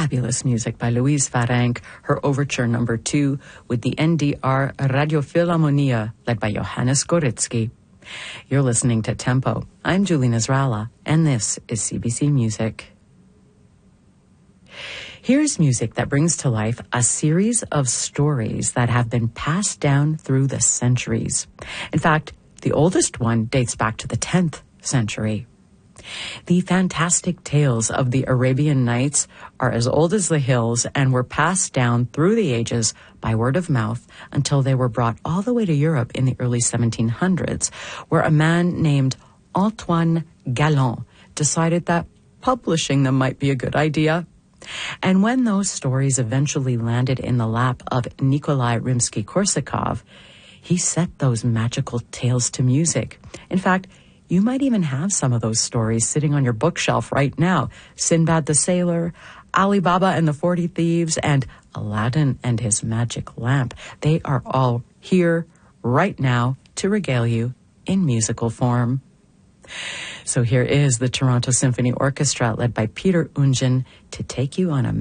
fabulous music by Louise Farenc, her Overture No. 2 with the NDR Radio Philharmonia, led by Johannes Goritsky. You're listening to Tempo. I'm Julie Nasrallah, and this is CBC Music. Here's music that brings to life a series of stories that have been passed down through the centuries. In fact, the oldest one dates back to the 10th century. The fantastic tales of the Arabian Nights are as old as the hills and were passed down through the ages by word of mouth until they were brought all the way to Europe in the early 1700s, where a man named Antoine Galland decided that publishing them might be a good idea. And when those stories eventually landed in the lap of Nikolai Rimsky-Korsakov, he set those magical tales to music. In fact, you might even have some of those stories sitting on your bookshelf right now. Sinbad the Sailor, Ali Baba and the 40 Thieves, and Aladdin and his magic lamp. They are all here right now to regale you in musical form. So here is the Toronto Symphony Orchestra, led by Peter Oundjian, to take you on a